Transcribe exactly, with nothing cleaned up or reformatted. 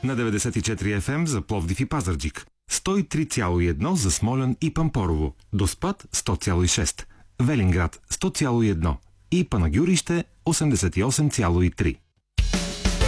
на деветдесет и четири еф ем за Пловдив и Пазарджик, сто и три цяло и едно за Смолян и Пампорово, Доспат сто цяло и шест, Велинград сто цяло и едно и Панагюрище осемдесет и осем цяло и три.